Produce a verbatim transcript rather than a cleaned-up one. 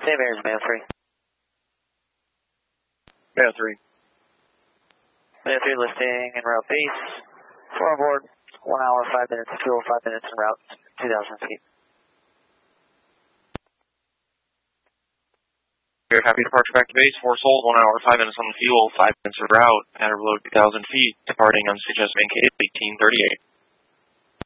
Same air as Mayo three. Mayo three. Mayo three listing en route base. Four on board. One hour, five minutes, fuel, five minutes en route, two thousand feet. Very happy departure back to base. Four sold, one hour, five minutes on the fuel, five minutes en route, at or below two thousand feet. Departing on suggest main K eighteen thirty-eight.